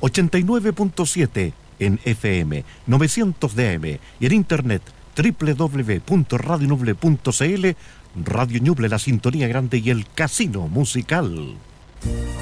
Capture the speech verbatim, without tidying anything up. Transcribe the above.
ochenta y nueve punto siete en F M, novecientos D M y en internet doble u doble u doble u punto radio ñuble punto c l. Radio Ñuble, la sintonía grande y el casino musical.